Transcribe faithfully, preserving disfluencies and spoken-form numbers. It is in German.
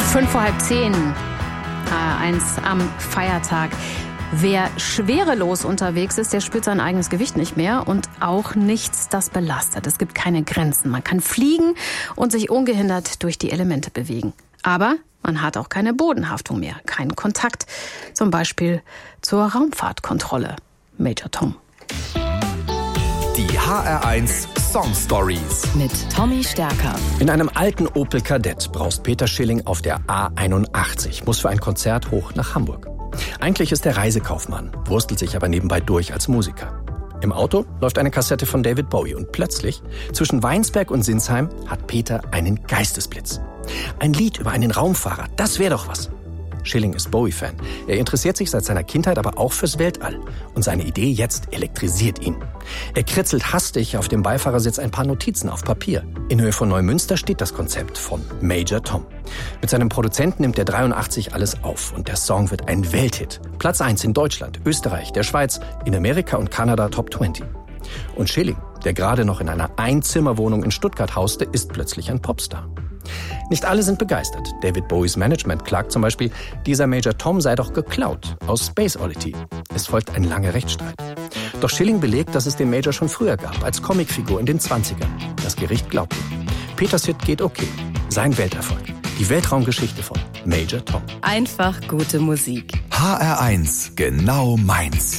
Fünf vor halb zehn, H R eins am Feiertag. Wer schwerelos unterwegs ist, der spürt sein eigenes Gewicht nicht mehr und auch nichts, das belastet. Es gibt keine Grenzen. Man kann fliegen und sich ungehindert durch die Elemente bewegen. Aber man hat auch keine Bodenhaftung mehr, keinen Kontakt. Zum Beispiel zur Raumfahrtkontrolle. Major Tom. Die H R eins Song Stories mit Tommy Stärker. In einem alten Opel Kadett braust Peter Schilling auf der A einundachtzig, muss für ein Konzert hoch nach Hamburg. Eigentlich ist er Reisekaufmann, wurstelt sich aber nebenbei durch als Musiker. Im Auto läuft eine Kassette von David Bowie und plötzlich, zwischen Weinsberg und Sinsheim, hat Peter einen Geistesblitz. Ein Lied über einen Raumfahrer, das wäre doch was. Schilling ist Bowie-Fan. Er interessiert sich seit seiner Kindheit aber auch fürs Weltall. Und seine Idee jetzt elektrisiert ihn. Er kritzelt hastig auf dem Beifahrersitz ein paar Notizen auf Papier. In Höhe von Neumünster steht das Konzept von Major Tom. Mit seinem Produzenten nimmt der dreiundachtzig alles auf und der Song wird ein Welthit. Platz eins in Deutschland, Österreich, der Schweiz, in Amerika und Kanada Top zwanzig. Und Schilling, der gerade noch in einer Einzimmerwohnung in Stuttgart hauste, ist plötzlich ein Popstar. Nicht alle sind begeistert. David Bowies Management klagt zum Beispiel, dieser Major Tom sei doch geklaut aus Space Oddity. Es folgt ein langer Rechtsstreit. Doch Schilling belegt, dass es den Major schon früher gab, als Comicfigur in den zwanzigern. Das Gericht glaubt ihm. Peters Hit geht okay. Sein Welterfolg. Die Weltraumgeschichte von Major Tom. Einfach gute Musik. H R eins, genau meins.